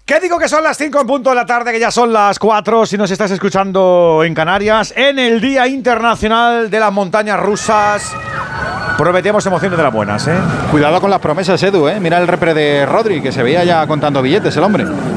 ¿Qué digo que son las 5 en punto de la tarde, que ya son las 4 si nos estás escuchando en Canarias, en el Día Internacional de las Montañas Rusas? Prometemos emociones de las buenas, ¿eh? Cuidado con las promesas, Edu, ¿eh? Mira el repre de Rodri, que se veía ya contando billetes el hombre.